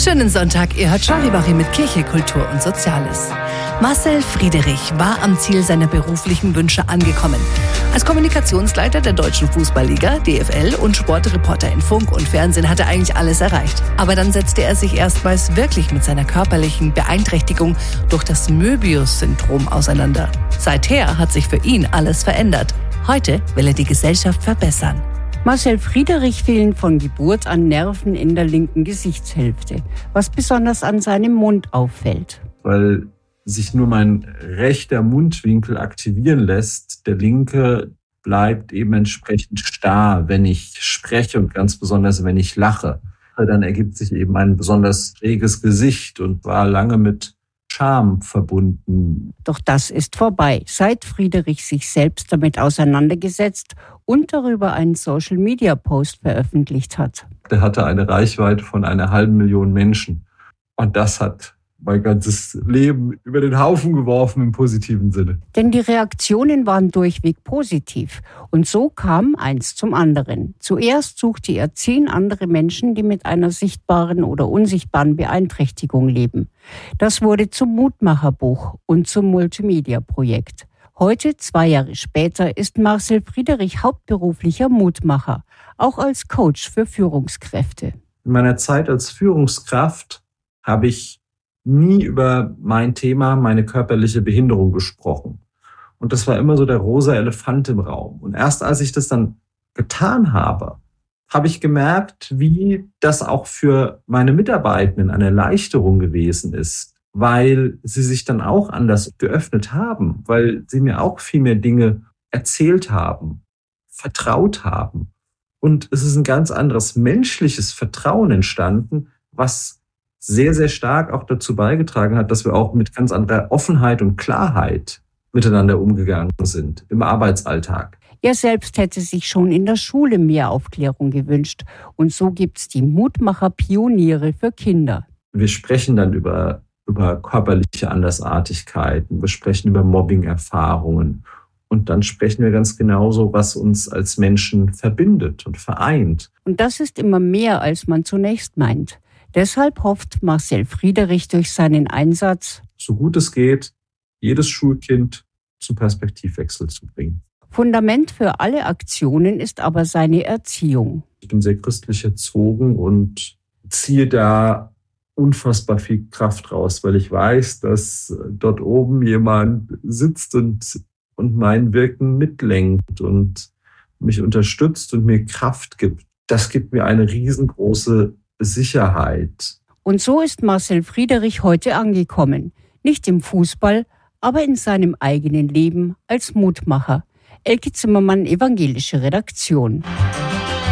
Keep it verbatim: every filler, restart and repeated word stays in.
Schönen Sonntag, ihr hört Charivari mit Kirche, Kultur und Soziales. Marcel Friedrich war am Ziel seiner beruflichen Wünsche angekommen. Als Kommunikationsleiter der Deutschen Fußballliga, D F L und Sportreporter in Funk und Fernsehen hat er eigentlich alles erreicht. Aber dann setzte er sich erstmals wirklich mit seiner körperlichen Beeinträchtigung durch das Möbius-Syndrom auseinander. Seither hat sich für ihn alles verändert. Heute will er die Gesellschaft verbessern. Marcel Friedrich fehlen von Geburt an Nerven in der linken Gesichtshälfte, was besonders an seinem Mund auffällt. Weil sich nur mein rechter Mundwinkel aktivieren lässt, der linke bleibt eben entsprechend starr, wenn ich spreche und ganz besonders, wenn ich lache. Dann ergibt sich eben ein besonders reges Gesicht und war lange mit Scham verbunden. Doch das ist vorbei, seit Friedrich sich selbst damit auseinandergesetzt und darüber einen Social-Media-Post veröffentlicht hat. Der hatte eine Reichweite von einer halben Million Menschen. Und das hat mein ganzes Leben über den Haufen geworfen im positiven Sinne. Denn die Reaktionen waren durchweg positiv. Und so kam eins zum anderen. Zuerst suchte er zehn andere Menschen, die mit einer sichtbaren oder unsichtbaren Beeinträchtigung leben. Das wurde zum Mutmacherbuch und zum Multimedia-Projekt. Heute, zwei Jahre später, ist Marcel Friedrich hauptberuflicher Mutmacher, auch als Coach für Führungskräfte. In meiner Zeit als Führungskraft habe ich nie über mein Thema, meine körperliche Behinderung gesprochen. Und das war immer so der rosa Elefant im Raum. Und erst als ich das dann getan habe, habe ich gemerkt, wie das auch für meine Mitarbeitenden eine Erleichterung gewesen ist, weil sie sich dann auch anders geöffnet haben, weil sie mir auch viel mehr Dinge erzählt haben, vertraut haben. Und es ist ein ganz anderes menschliches Vertrauen entstanden, was sehr, sehr stark auch dazu beigetragen hat, dass wir auch mit ganz anderer Offenheit und Klarheit miteinander umgegangen sind im Arbeitsalltag. Er selbst hätte sich schon in der Schule mehr Aufklärung gewünscht. Und so gibt's die Mutmacher-Pioniere für Kinder. Wir sprechen dann über, über körperliche Andersartigkeiten, wir sprechen über Mobbing-Erfahrungen. Und dann sprechen wir ganz genauso, was uns als Menschen verbindet und vereint. Und das ist immer mehr, als man zunächst meint. Deshalb hofft Marcel Friedrich durch seinen Einsatz, so gut es geht, jedes Schulkind zum Perspektivwechsel zu bringen. Fundament für alle Aktionen ist aber seine Erziehung. Ich bin sehr christlich erzogen und ziehe da unfassbar viel Kraft raus, weil ich weiß, dass dort oben jemand sitzt und, und mein Wirken mitlenkt und mich unterstützt und mir Kraft gibt. Das gibt mir eine riesengroße Sicherheit. Und so ist Marcel Friedrich heute angekommen. Nicht im Fußball, aber in seinem eigenen Leben als Mutmacher. Elke Zimmermann, evangelische Redaktion.